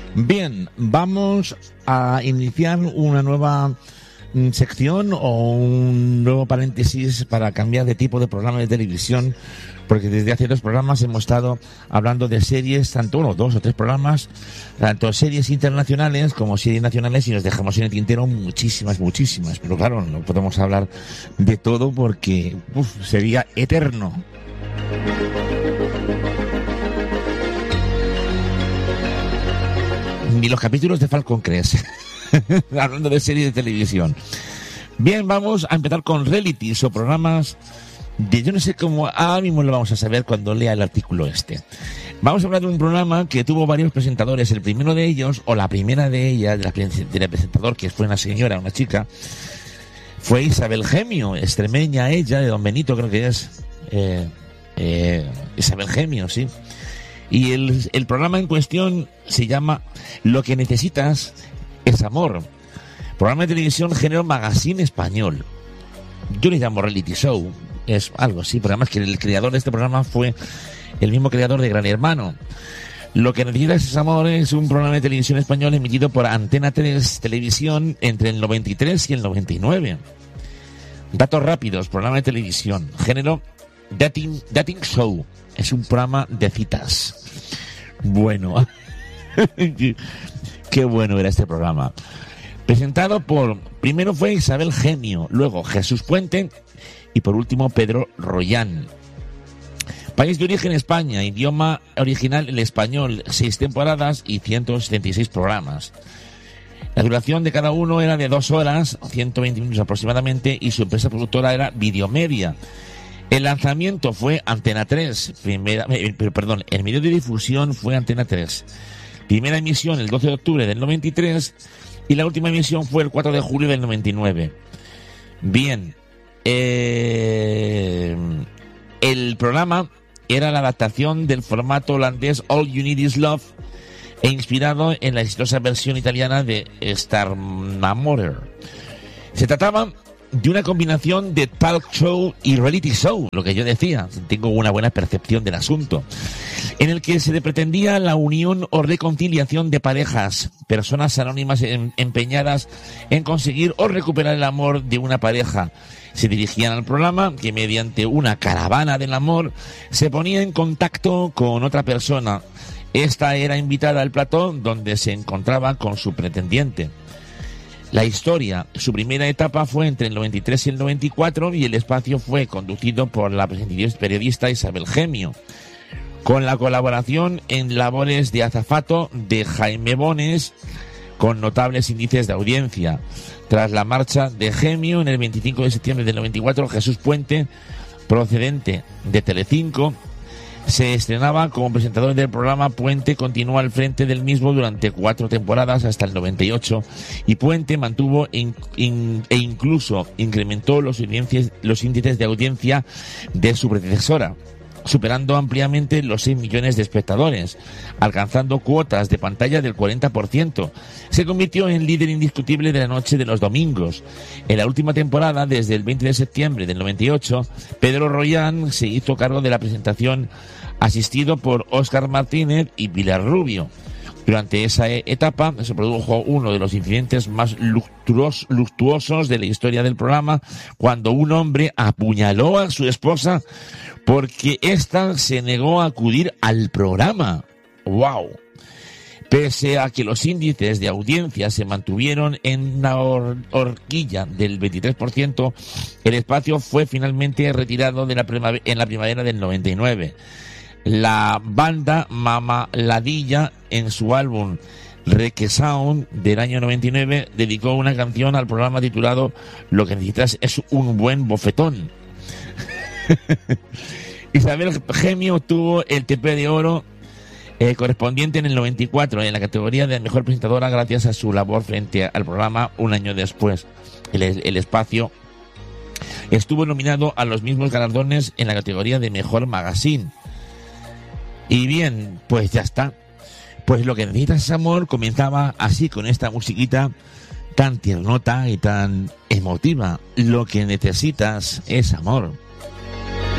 Bien, vamos a iniciar una nueva sección o un nuevo paréntesis para cambiar de tipo de programa de televisión, porque desde hace 2 programas hemos estado hablando de series, tanto 2 o 3 programas, tanto series internacionales como series nacionales, y nos dejamos en el tintero muchísimas, pero claro, no podemos hablar de todo porque sería eterno. Ni los capítulos de Falcon Crest, hablando de series de televisión. Bien, vamos a empezar con realities o programas de, yo no sé cómo, ahora mismo lo vamos a saber cuando lea el artículo este. Vamos a hablar de un programa que tuvo varios presentadores. El primero de ellos, o la primera de ellas, de la presentador, que fue una señora, una chica, fue Isabel Gemio, extremeña ella, de Don Benito creo que es. Isabel Gemio, sí. Y el programa en cuestión se llama Lo que necesitas es amor. Programa de televisión género magazine español. Yo le llamo reality show. Es algo así, pero además que el creador de este programa fue el mismo creador de Gran Hermano. Lo que necesitas es amor es un programa de televisión español emitido por Antena 3 Televisión entre el 93 y el 99. Datos rápidos, programa de televisión, género dating show. Es un programa de citas. Bueno, qué bueno era este programa. Presentado primero fue Isabel Gemio, luego Jesús Puente y por último Pedro Rollán. País de origen España, idioma original el español, 6 temporadas y 176 programas. La duración de cada uno era de 2 horas, 120 minutos aproximadamente, y su empresa productora era Videomedia. El lanzamiento fue Antena 3, el medio de difusión fue Antena 3. Primera emisión el 12 de octubre del 93 y la última emisión fue el 4 de julio del 99. Bien, el programa era la adaptación del formato holandés All You Need Is Love e inspirado en la exitosa versión italiana de Starmamore. Se trataba de una combinación de talk show y reality show, lo que yo decía, tengo una buena percepción del asunto, en el que se pretendía la unión o reconciliación de parejas, personas anónimas empeñadas en conseguir o recuperar el amor de una pareja. Se dirigían al programa que mediante una caravana del amor se ponía en contacto con otra persona. Esta era invitada al plató donde se encontraba con su pretendiente. La historia, su primera etapa fue entre el 93 y el 94 y el espacio fue conducido por la periodista Isabel Gemio, con la colaboración en labores de azafato de Jaime Bones, con notables índices de audiencia. Tras la marcha de Gemio, en el 25 de septiembre del 94, Jesús Puente, procedente de Telecinco, se estrenaba como presentador del programa. Puente continuó al frente del mismo durante 4 temporadas hasta el 98 y Puente mantuvo e incluso incrementó los índices de audiencia de su predecesora, superando ampliamente los 6 millones de espectadores, alcanzando cuotas de pantalla del 40%. Se convirtió en líder indiscutible de la noche de los domingos. En la última temporada, desde el 20 de septiembre del 98, Pedro Rollán se hizo cargo de la presentación, asistido por Óscar Martínez y Pilar Rubio. Durante esa etapa se produjo uno de los incidentes más luctuosos de la historia del programa, cuando un hombre apuñaló a su esposa porque ésta se negó a acudir al programa. ¡Wow! Pese a que los índices de audiencia se mantuvieron en una horquilla del 23%, el espacio fue finalmente retirado en la primavera del 99. La banda Mama Ladilla, en su álbum Requesound del año 99, dedicó una canción al programa titulado Lo que necesitas es un buen bofetón. Isabel Gemio obtuvo el TP de oro correspondiente en el 94 en la categoría de mejor presentadora gracias a su labor frente al programa un año después. El espacio estuvo nominado a los mismos galardones en la categoría de mejor magazine. Y bien, pues ya está. Pues Lo que necesitas es amor comenzaba así, con esta musiquita tan tiernota y tan emotiva. Lo que necesitas es amor.